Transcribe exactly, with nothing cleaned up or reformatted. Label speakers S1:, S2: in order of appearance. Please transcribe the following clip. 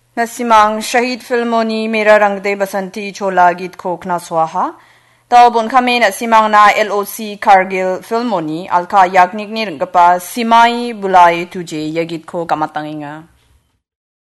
S1: Nasimang Shahid Filmoni Mera Rangde Basanti Chola Git Kokna Swaha Taubon kami nasimang na L O C Kargil Filmoni Alka Yagnik Nirngapa Simai Bulai Tuje Yagit Ko Kamatanginga